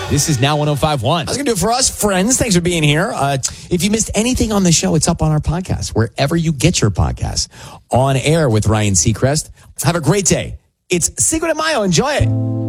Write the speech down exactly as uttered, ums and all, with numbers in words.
This is Now one oh five point one. That's going to do it for us, friends. Thanks for being here. Uh, if you missed anything on the show, it's up on our podcast, wherever you get your podcasts. On Air with Ryan Seacrest. Have a great day. It's Cinco de Mayo. Enjoy it.